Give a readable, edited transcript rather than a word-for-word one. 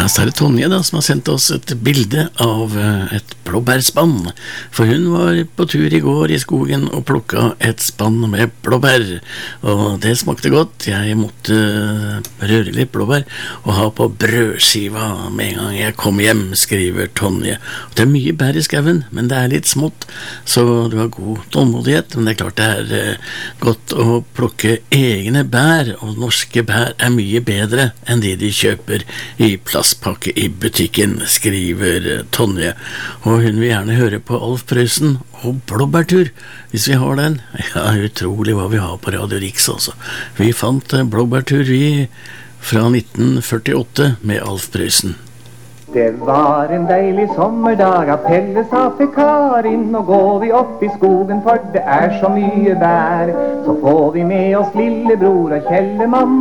så er det Tonje da, som har sendt oss et bilde av et blåbærspann, for hun var på tur i går i skogen og plukket et spann med blåbær, og det smakte godt. Jeg måtte røre litt blåbær og ha på brødskiva med en gang jeg kom hjem, skriver Tonje. Det er mye bær i skauen, men det er litt smått, så du har god tålmodighet, men det er klart det er godt å plukke egne bær, og norske bær er mye bedre enn de kjøper i plastpakke i butikken, skriver Tonje. Og hun vil gjerne høre på Alf Prøysen og blåbærtur, hvis vi har den. Ja, utrolig hva vi har på Radio Riks også. Vi fant blåbærtur fra 1948 med Alf Prøysen. Det var en deilig sommerdag, at Pelle sa til Karin, nå går vi opp i skogen, for det er så mye bær. Så får vi med oss lillebror og Kjellemann,